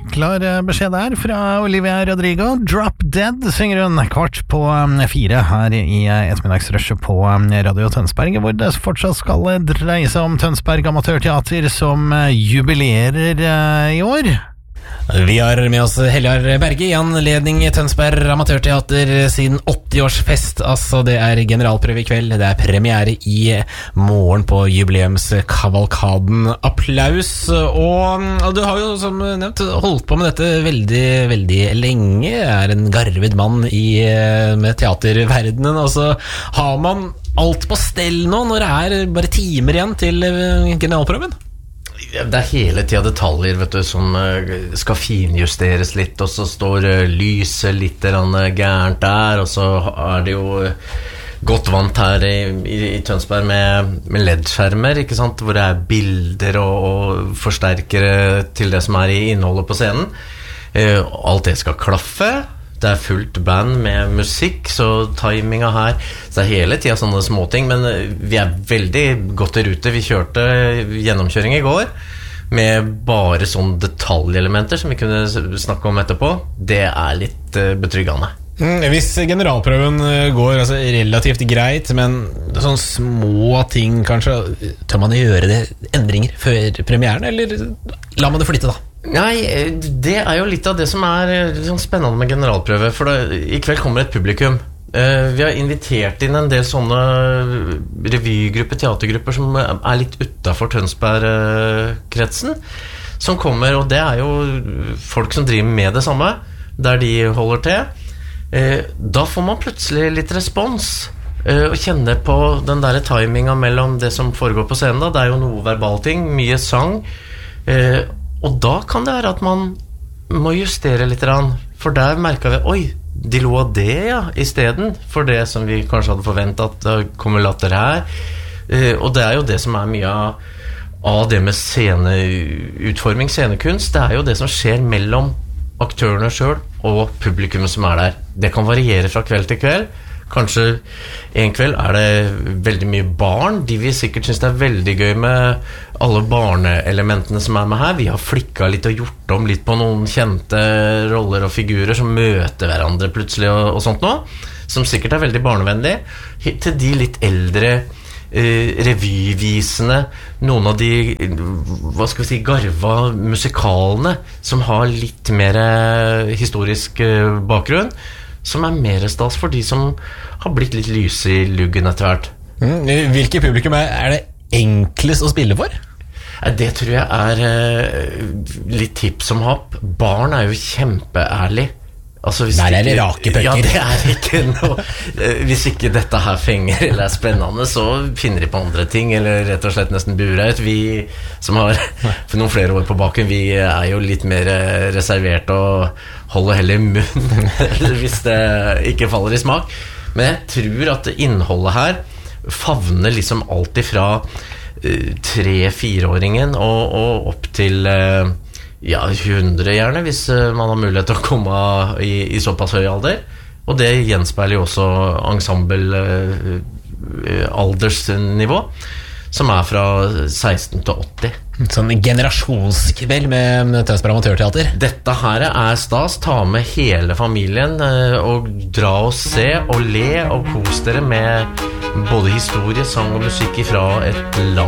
Klar beskjed der fra Olivia Rodrigo. Drop Dead synger hun 3:15 her i ettermiddagsrushet på Radio Tønsberg, hvor det fortsatt skal dreie seg om Tønsberg Amatørteater som jubilerer i år. Vi har med oss Heljar Berge i anledning Tønsberg Amatørteater sin 80-årsfest. Altså, det er generalprøve i kveld, det er premiere i morgen på jubileumskavalkaden. Applaus. Og du har jo, som nevnt, holdt på med dette veldig, veldig lenge. Er en garvet mann med teaterverdenen. Og så har man alt på stell nå, når det er bare timer igjen til generalprøven. Det er hele tiden detaljer, vet du, som skal finjusteres litt, og så står lyset litt gærent der, og så er det jo godt vant her i Tønsberg med LED-skjermer, ikke sant, hvor det er bilder og forsterkere til det som er i innholdet på scenen. Alt det skal klaffe. Det er fullt band med musikk, så timinga her, så det er hele tiden sånne småting, men vi er veldig godt i rute. Vi kjørte gjennomkjøring i går med bare sånne detaljelementer som vi kunne snakke om etterpå. Det er litt betryggende. Hvis generalprøven går relativt greit, men sånne små ting kanskje, tør man gjøre det endringer før premieren, eller lar man det flytte da? Nei, det er jo litt av det som er sånn spennende med generalprøve, for i kveld kommer et publikum. Vi har invitert inn en del sånne revygrupper, teatergrupper som er litt utenfor Tønsberg-kretsen, som kommer, og det er jo folk som driver med det samme, der de holder til. Da får man plutselig litt respons, og kjenner på den der timinga mellom det som foregår på scenen. Det er jo noe verbalting, mye sang, og da kan det være at man må justere litt, for der merket vi, oi, de lo av det, ja, i stedet for det som vi kanskje hadde forventet at det kommer latter her. Og det er jo det som er mye av det med sceneutforming, scenekunst. Det er jo det som skjer mellom aktørene selv og publikummet som er der. Det kan variere fra kveld til kveld. Kanskje en kveld er det veldig mye barn. De vil sikkert synes det er veldig gøy med alle barneelementene som er med her. Vi har flikket litt og gjort om litt på noen kjente roller og figurer som møter hverandre plutselig og sånt nå, som sikkert er veldig barnevennlig, til de litt eldre revyvisene, noen av de, hva skal vi si, garva musikalene som har litt mer historisk bakgrunn, som er mer stas for de som har blitt litt lyse i luggen etter hvert. Hvilke publikum er det enklest å spille for? Det tror jeg er litt tipp som hopp. Barn er jo kjempeærlig. Der er det rake bøker. Ja, det er ikke noe. Hvis ikke dette her fenger eller er spennende, så finner de på andre ting, eller rett og slett nesten burer ut. Vi som har for noen flere år på baken, vi er jo litt mer reservert og holder heller munn hvis det ikke faller i smak. Men jeg tror at innholdet her favner liksom alt ifra 3-4-åringen og opp til 100 gjerne, hvis man har mulighet til å komme i såpass høy alder. Og det gjenspeiler jo også ensemble aldersnivå, som er fra 16 til 80. Sånn generasjonskveld med Tønsberg Amatørteater. Dette her er stas. Ta med hele familien og dra og se og le og kos dere med både historie, sang og musikk fra et land